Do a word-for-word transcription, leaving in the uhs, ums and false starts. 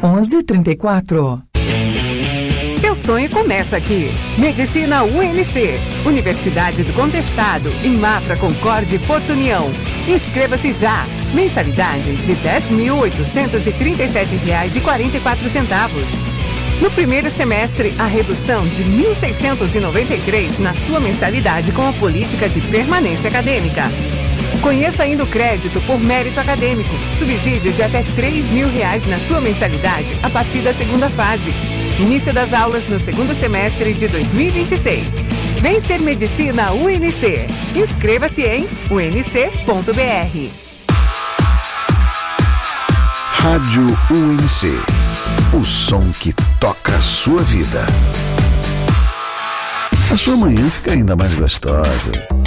onze, trinta e quatro. Seu sonho começa aqui. Medicina U N C, Universidade do Contestado, em Mafra, Concórdia e Porto União. Inscreva-se já. Mensalidade de dez mil oitocentos e trinta e sete reais e quarenta e quatro centavos. No primeiro semestre, a redução de mil seiscentos e noventa e três na sua mensalidade com a política de permanência acadêmica. Conheça ainda o crédito por mérito acadêmico, subsídio de até três mil reais na sua mensalidade a partir da segunda fase. Início das aulas no segundo semestre de dois mil e vinte e seis. Vem ser Medicina U N C. Inscreva-se em u n c ponto b r. Rádio U N C. O som que toca a sua vida. A sua manhã fica ainda mais gostosa